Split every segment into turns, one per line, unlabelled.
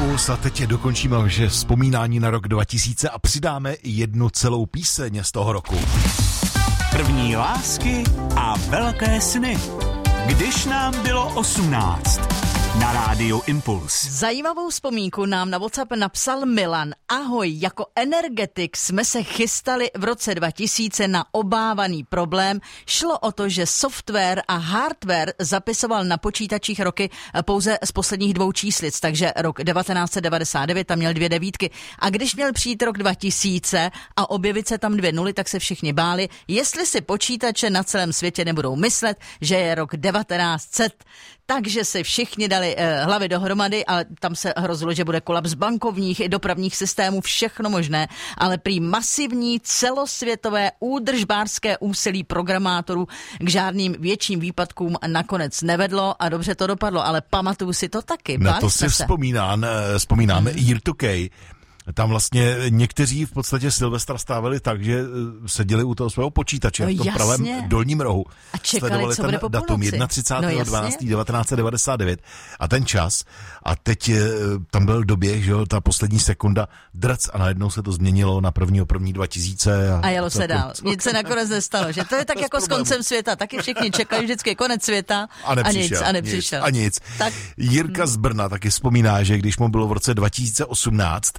Impuls a teď dokončíme že vzpomínání na rok 2000 a přidáme jednu celou píseň z toho roku.
První lásky a velké sny. Když nám bylo 18. Na rádiu Impuls.
Zajímavou vzpomínku nám na WhatsApp napsal Milan. Ahoj, jako energetik jsme se chystali v roce 2000 na obávaný problém. Šlo o to, že software a hardware zapisoval na počítačích roky pouze z posledních 2 číslic, takže rok 1999 tam měl 2 devítky. A když měl přijít rok 2000 a objevit se tam 2 nuly, tak se všichni báli, jestli si počítače na celém světě nebudou myslet, že je rok 1900. Takže se všichni dali hlavy dohromady a tam se hrozilo, že bude kolaps bankovních i dopravních systémů, všechno možné, ale prý masivní celosvětové údržbářské úsilí programátorů k žádným větším výpadkům nakonec nevedlo a dobře to dopadlo, ale pamatuju si to taky.
Na to si vzpomínáme Year 2K. Tam vlastně někteří v podstatě Silvestra stávali tak, že seděli u toho svého počítače v tom pravém dolním rohu.
A čekali, co bude po
datum
půlnoci.
31.12.1999 a ten čas. A teď tam byl doběh, že jo, ta poslední sekunda drc a najednou se to změnilo na 1.1.2000.
A jelo se dál. Nic se nakonec nestalo, že to je tak jako s koncem světa. Taky všichni čekali vždycky konec světa a nepřišel.
Nic.
Tak.
Jirka z Brna taky vzpomíná, že když mu bylo v roce 2018,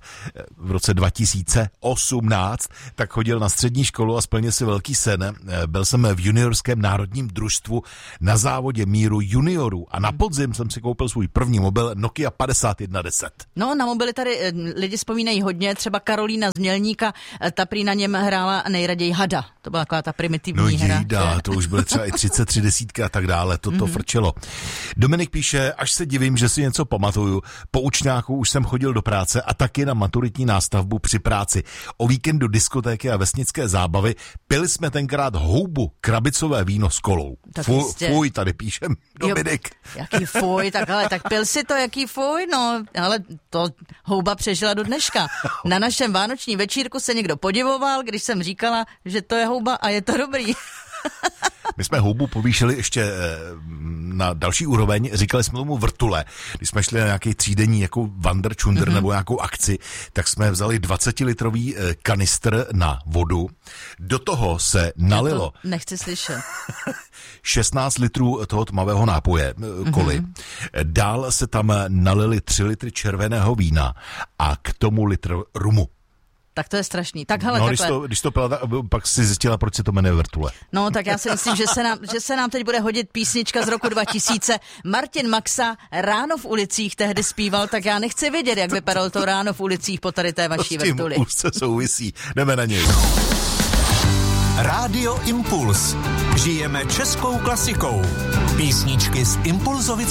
tak chodil na střední školu a splnil si velký sen. Byl jsem v juniorském národním družstvu na závodě míru juniorů a na podzim jsem si koupil svůj první mobil Nokia 5110.
No, na mobily tady lidi vzpomínají hodně, třeba Karolína z Mělníka, ta prý na něm hrála nejraději Hada. To byla taková ta primitivní hra.
To už byly třeba i 33 desítky a tak dále, to frčelo. Dominik píše, až se divím, že si něco pamatuju. Po učňáku už jsem chodil do práce a taky na maturitní nástavbu při práci. O víkendu diskotéky a vesnické zábavy pili jsme tenkrát houbu, krabicové víno s kolou. Fuj, tady píšem Dominik.
Jaký fuj, tak pil si to, jaký fuj, no, ale to houba přežila do dneška. Na našem vánoční večírku se někdo podivoval, když jsem říkala, že to je houba a je to dobrý.
My jsme houbu povýšili ještě na další úroveň, říkali jsme tomu vrtule. Když jsme šli na nějaký třídenní jako Wanderchunder nebo nějakou akci, tak jsme vzali 20-litrový kanistr na vodu. Do toho se nalilo...
Nechci slyšet.
16 litrů toho tmavého nápoje, koly. Dál se tam nalili 3 litry červeného vína a k tomu litr rumu.
Tak to je strašný. Tak hele,
když to pila, pak si zjistila, proč se to jmenuje vrtule.
No, tak já si myslím, že se nám teď bude hodit písnička z roku 2000. Martin Maxa Ráno v ulicích tehdy zpíval, tak já nechci vědět, jak vypadalo to ráno v ulicích po tady té vaší vrtuli.
S tím úzce souvisí. Jdeme na něj.
Rádio Impuls. Žijeme českou klasikou. Písničky z Impulzovic